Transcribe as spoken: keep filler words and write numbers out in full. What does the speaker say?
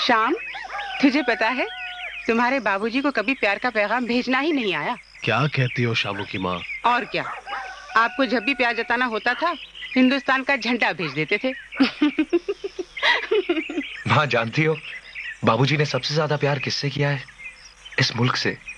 श्याम, तुझे पता है तुम्हारे बाबूजी को कभी प्यार का पैगाम भेजना ही नहीं आया। क्या कहती हो शामू की माँ? और क्या, आपको जब भी प्यार जताना होता था हिंदुस्तान का झंडा भेज देते थे। माँ जानती हो बाबूजी ने सबसे ज्यादा प्यार किससे किया है? इस मुल्क से।